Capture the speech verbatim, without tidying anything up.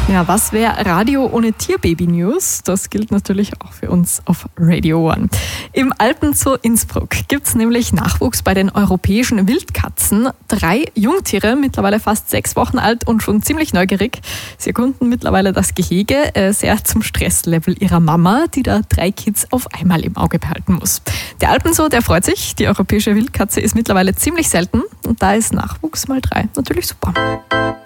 Ja, was wäre Radio ohne Tierbaby-News? Das gilt natürlich auch für uns auf Radio One. Im Alpenzoo Innsbruck gibt es nämlich Nachwuchs bei den europäischen Wildkatzen. Drei Jungtiere, mittlerweile fast sechs Wochen alt und schon ziemlich neugierig. Sie erkunden mittlerweile das Gehege, äh, sehr zum Stresslevel ihrer Mama, die da drei Kids auf einmal im Auge behalten muss. Der Alpenzoo, der freut sich. Die europäische Wildkatze ist mittlerweile ziemlich selten und da ist Nachwuchs mal drei natürlich super.